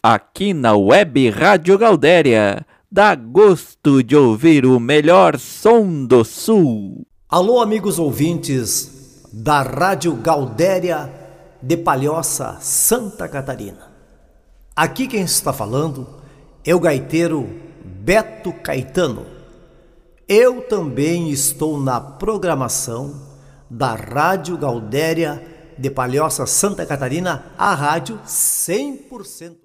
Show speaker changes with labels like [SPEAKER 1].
[SPEAKER 1] aqui na Web Rádio Gaudéria. Dá gosto de ouvir o melhor som do Sul.
[SPEAKER 2] Alô, amigos ouvintes da Rádio Gaudéria de Palhoça, Santa Catarina. Aqui quem está falando é o gaiteiro Beto Caetano. Eu também estou na programação da Rádio Gaudéria de Palhoça, Santa Catarina, a rádio 100%